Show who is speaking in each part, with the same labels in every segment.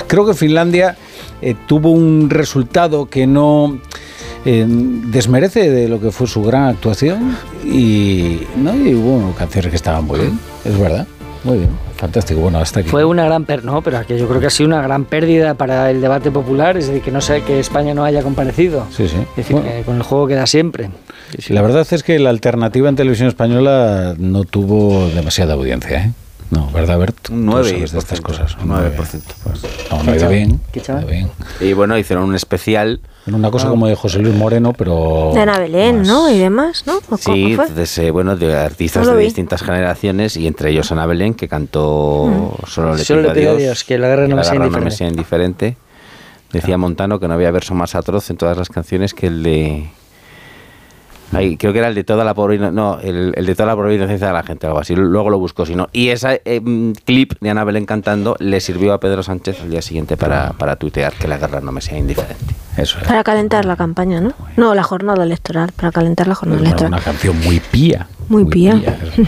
Speaker 1: Creo que Finlandia tuvo un resultado que no desmerece de lo que fue su gran actuación y hubo canciones que estaban muy bien, es verdad. Muy bien, fantástico. Bueno, hasta aquí.
Speaker 2: Fue una gran pero que yo creo que ha sido una gran pérdida para el debate popular, es decir, que no sé que España no haya comparecido.
Speaker 1: Sí, sí.
Speaker 2: Es decir, que con el juego queda siempre. Sí, sí.
Speaker 1: La verdad es que la alternativa en televisión española no tuvo demasiada audiencia, ¿eh? No, ¿verdad, Bert?
Speaker 3: Un 9%
Speaker 1: de estas cosas.
Speaker 3: Un 9%.
Speaker 1: Pues, no ha ido bien.
Speaker 3: Y bueno, hicieron un especial.
Speaker 1: Una cosa como de José Luis Moreno, pero...
Speaker 4: De Ana Belén, más... ¿no? Y demás, ¿no?
Speaker 3: Sí, entonces, de artistas de distintas generaciones, y entre ellos Ana Belén, que cantó Solo le pido a Dios,
Speaker 2: que la guerra no me
Speaker 3: sea indiferente. Decía Montano que no había verso más atroz en todas las canciones que el de... creo que era el de toda la pobre inocencia de la gente, algo así. Luego lo busco, si no. Y ese clip de Ana Belén cantando le sirvió a Pedro Sánchez al día siguiente para tuitear que la guerra no me sea indiferente.
Speaker 1: Eso es.
Speaker 4: Para calentar la campaña, ¿no? No, la jornada electoral, para calentar la jornada electoral.
Speaker 1: Una canción muy pía.
Speaker 4: Muy pía.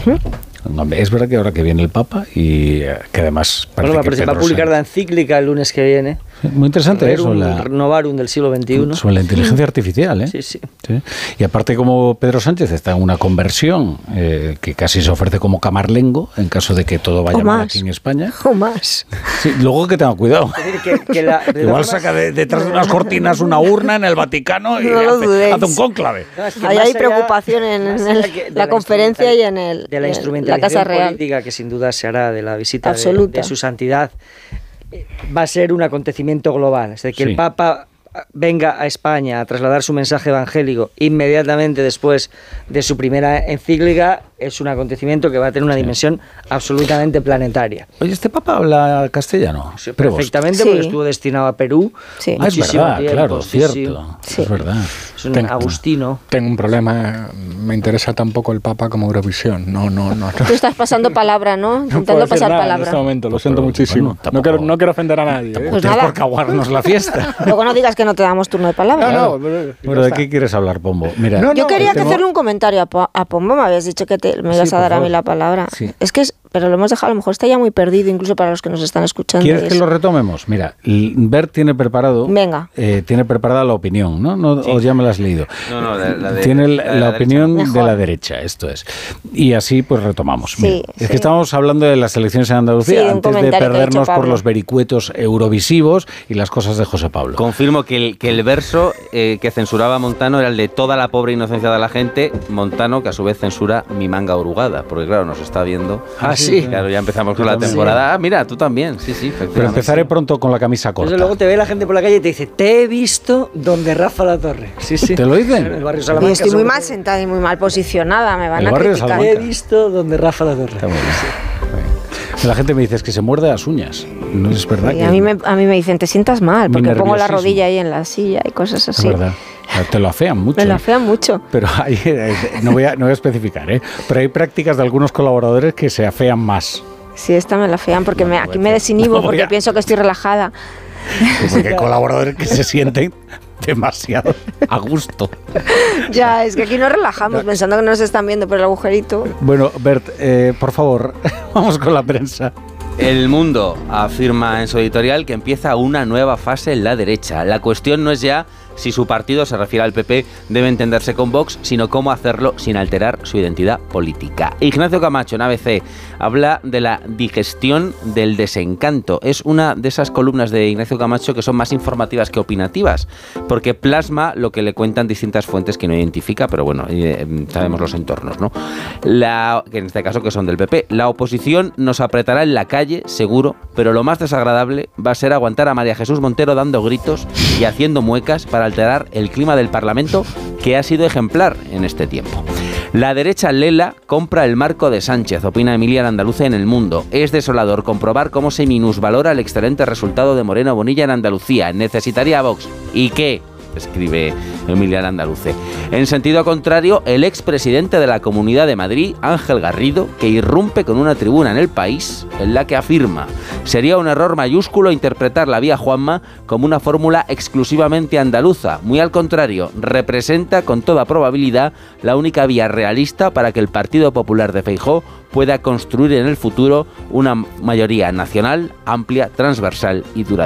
Speaker 1: Es verdad que ahora que viene el Papa y que además...
Speaker 2: Bueno, pero se va a publicar la encíclica el lunes que viene.
Speaker 1: Muy interesante eso.
Speaker 2: Novarum del siglo XXI.
Speaker 1: Sobre la inteligencia artificial, ¿eh?
Speaker 2: Sí.
Speaker 1: Y aparte, como Pedro Sánchez está en una conversión que casi se ofrece como camarlengo en caso de que todo vaya mal aquí en España.
Speaker 4: O más.
Speaker 1: Sí, luego que tenga cuidado. Igual saca detrás de unas cortinas una urna en el Vaticano y hace un cónclave.
Speaker 4: Ahí hay preocupación en la conferencia y en
Speaker 2: la instrumentalización política que sin duda se hará de la visita de su santidad. Va a ser un acontecimiento global, es decir, que el Papa venga a España a trasladar su mensaje evangélico inmediatamente después de su primera encíclica es un acontecimiento que va a tener una dimensión absolutamente planetaria.
Speaker 1: Oye, ¿este Papa habla castellano?
Speaker 2: Sí, perfectamente, porque estuvo destinado a Perú.
Speaker 4: Sí.
Speaker 1: Es verdad,
Speaker 2: tiempo,
Speaker 1: claro, cierto.
Speaker 4: Sí.
Speaker 1: Es verdad.
Speaker 2: Es un agustino.
Speaker 5: Tengo un problema, me interesa tampoco el Papa como Eurovisión. No.
Speaker 4: Tú estás pasando palabra, ¿no? Intentando pasar palabra.
Speaker 5: En este momento, lo siento muchísimo.
Speaker 1: Bueno,
Speaker 5: no quiero ofender a nadie.
Speaker 4: Pues nada.
Speaker 1: Por caguarnos la fiesta.
Speaker 4: Luego no digas que no te damos turno de palabra.
Speaker 1: Bueno, ¿de qué quieres hablar, Pombo? Mira,
Speaker 4: yo quería hacerle un comentario a Pombo. Me habías dicho que me ibas a dar a mí la palabra.
Speaker 1: Sí.
Speaker 4: Pero lo hemos dejado, a lo mejor está ya muy perdido, incluso para los que nos están escuchando.
Speaker 1: ¿Quieres que lo retomemos? Mira, Bert tiene preparado.
Speaker 4: Venga.
Speaker 1: Tiene preparada la opinión, ¿no? Sí. O ya me la has leído.
Speaker 3: No,
Speaker 1: tiene la opinión de la derecha, esto es. Y así pues retomamos. Mira, es que estamos hablando de las elecciones en Andalucía antes de perdernos por los vericuetos eurovisivos y las cosas de José Pablo.
Speaker 3: Confirmo que el verso que censuraba Montano era el de toda la pobre inocencia de la gente. Montano, que a su vez censura Mi manga arrugada, porque claro, nos está viendo.
Speaker 2: Sí.
Speaker 3: Claro, ya empezamos con la temporada. Mira, tú también. Sí, efectivamente.
Speaker 1: Pero empezaré pronto con la camisa corta.
Speaker 2: Entonces luego te ve la gente por la calle y te dice, te he visto donde Rafa la Torre. Sí.
Speaker 1: ¿Te lo dicen?
Speaker 2: En el barrio Salamanca.
Speaker 4: Y estoy muy mal sentada y muy mal posicionada, me van a criticar.
Speaker 2: Te he visto donde Rafa la Torre.
Speaker 1: La gente me dice, es que se muerde las uñas. No es verdad.
Speaker 4: A mí me dicen, te sientas mal, porque pongo la rodilla ahí en la silla y cosas así.
Speaker 1: Es verdad. Te lo afean mucho.
Speaker 4: Me lo afean mucho.
Speaker 1: Pero no voy a especificar, pero hay prácticas de algunos colaboradores que se afean más.
Speaker 4: Sí, esta me la afean porque aquí me desinhibo porque pienso que estoy relajada.
Speaker 1: Porque hay colaboradores que se sienten demasiado a gusto.
Speaker 4: Ya, es que aquí nos relajamos pensando que nos están viendo por el agujerito.
Speaker 1: Bueno, Bert, por favor, vamos con la prensa.
Speaker 3: El Mundo afirma en su editorial que empieza una nueva fase en la derecha. La cuestión no es ya si su partido, se refiere al PP, debe entenderse con Vox, sino cómo hacerlo sin alterar su identidad política. Ignacio Camacho, en ABC, habla de la digestión del desencanto. Es una de esas columnas de Ignacio Camacho que son más informativas que opinativas, porque plasma lo que le cuentan distintas fuentes que no identifica, pero bueno, sabemos los entornos, ¿no? Que en este caso que son del PP. La oposición nos apretará en la calle, seguro, pero lo más desagradable va a ser aguantar a María Jesús Montero dando gritos y haciendo muecas para alterar el clima del Parlamento, que ha sido ejemplar en este tiempo. La derecha lela compra el marco de Sánchez, opina Emilia Landaluce en El Mundo. Es desolador comprobar cómo se minusvalora el excelente resultado de Moreno Bonilla en Andalucía. Necesitaría a Vox. ¿Y qué?, escribe Emilia Landaluce. En sentido contrario, el expresidente de la Comunidad de Madrid, Ángel Garrido, que irrumpe con una tribuna en El País en la que afirma: sería un error mayúsculo interpretar la vía Juanma como una fórmula exclusivamente andaluza. Muy al contrario, representa con toda probabilidad la única vía realista para que el Partido Popular de Feijóo pueda construir en el futuro una mayoría nacional, amplia, transversal y duradera.